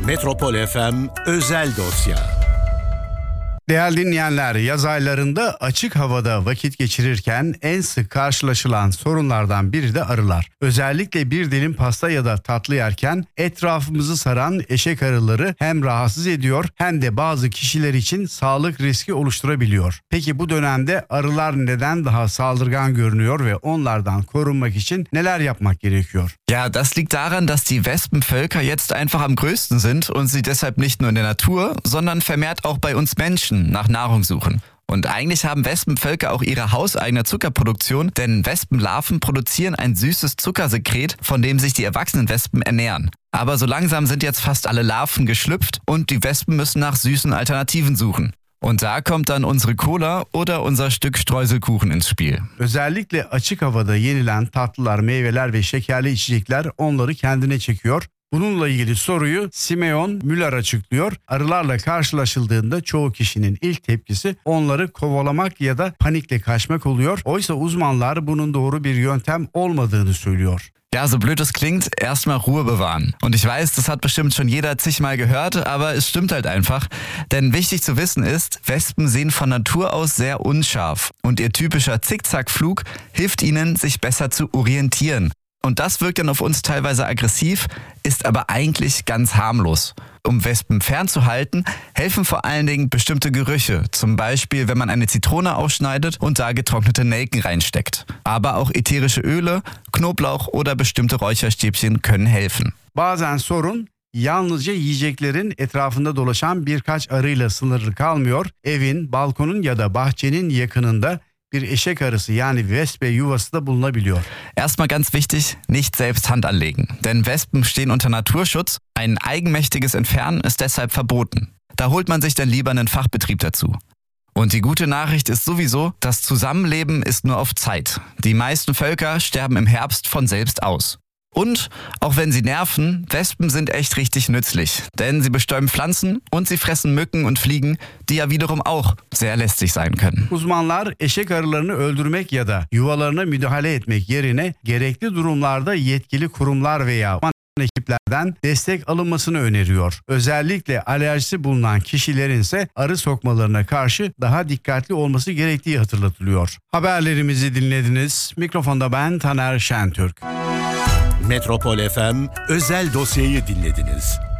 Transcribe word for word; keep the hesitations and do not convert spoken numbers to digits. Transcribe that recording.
Metropol F M özel dosya. Değerli dinleyenler, yaz aylarında açık havada vakit geçirirken en sık karşılaşılan sorunlardan biri de arılar. Özellikle bir dilim pasta ya da tatlı yerken etrafımızı saran eşek arıları hem rahatsız ediyor hem de bazı kişiler için sağlık riski oluşturabiliyor. Peki bu dönemde arılar neden daha saldırgan görünüyor ve onlardan korunmak için neler yapmak gerekiyor? Ja, das liegt daran, dass die Wespenvölker jetzt einfach am größten sind und sie deshalb nicht nur in der Natur, sondern vermehrt auch bei uns Menschen nach Nahrung suchen. Und eigentlich haben Wespenvölker auch ihre hauseigene Zuckerproduktion, denn Wespenlarven produzieren ein süßes Zuckersekret, von dem sich die erwachsenen Wespen ernähren. Aber so langsam sind jetzt fast alle Larven geschlüpft und die Wespen müssen nach süßen Alternativen suchen. Und da kommt dann unsere Cola oder unser Stück Streuselkuchen ins Spiel. Özellikle açık havada yenilen tatlılar, meyveler ve şekerli içecekler onları kendine çekiyor. Bununla ilgili soruyu Simeon Müller açıklıyor. Arılarla karşılaşıldığında çoğu kişinin ilk tepkisi onları kovalamak ya da panikle kaçmak oluyor. Oysa uzmanlar bunun doğru bir yöntem olmadığını söylüyor. Ja, so blöd es klingt, erstmal Ruhe bewahren. Und ich weiß, das hat bestimmt schon jeder zigmal gehört, aber es stimmt halt einfach. Denn wichtig zu wissen ist, Wespen sehen von Natur aus sehr unscharf. Und ihr typischer Zickzackflug hilft ihnen, sich besser zu orientieren. Und das wirkt dann auf uns teilweise aggressiv, ist aber eigentlich ganz harmlos. Um Wespen fernzuhalten, helfen vor allen Dingen bestimmte Gerüche. Zum Beispiel, wenn man eine Zitrone ausschneidet und da getrocknete Nelken reinsteckt. Aber auch ätherische Öle, Knoblauch oder bestimmte Räucherstäbchen können helfen. Bazen sorun yalnızca yiyeceklerin etrafında dolaşan birkaç arıyla sınırlı kalmıyor. Evin, balkonun ya da bahçenin yakınında bir eşek arısı yani Wespe yuvası da bulunabiliyor. Erstmal ganz wichtig, nicht selbst Hand anlegen. Denn Wespen stehen unter Naturschutz. Ein eigenmächtiges Entfernen ist deshalb verboten. Da holt man sich dann lieber einen Fachbetrieb dazu. Und die gute Nachricht ist sowieso, das Zusammenleben ist nur auf Zeit. Die meisten Völker sterben im Herbst von selbst aus. Und, auch wenn sie nerven, Wespen sind echt richtig nützlich. Denn sie bestäuben Pflanzen und sie fressen Mücken und Fliegen, die ja wiederum auch sehr lästig sein können. Uzmanlar eşek arılarını öldürmek ya da yuvalarına müdahale etmek yerine gerekli durumlarda yetkili kurumlar veya ekiplerden destek alınmasını öneriyor. Özellikle alerjisi bulunan kişilerin ise arı sokmalarına karşı daha dikkatli olması gerektiği hatırlatılıyor. Haberlerimizi dinlediniz. Mikrofonda ben Taner Şentürk. Metropol F M özel dosyayı dinlediniz.